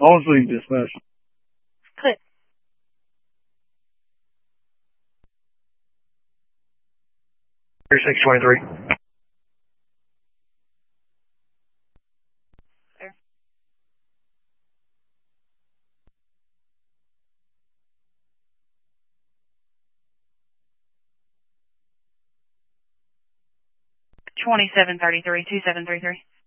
Onslow dispatch. Click. Three 623. There. $2733, 2733.